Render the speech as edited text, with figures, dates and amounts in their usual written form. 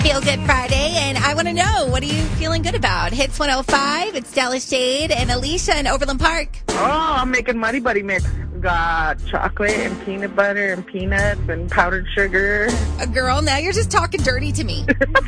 Feel Good Friday, and I want to know, what are you feeling good about? Hits 105, it's Dallas Shade and Alicia in Overland Park. Oh, I'm making Muddy Buddy mix. Got chocolate and peanut butter and peanuts and powdered sugar. Girl, now you're just talking dirty to me.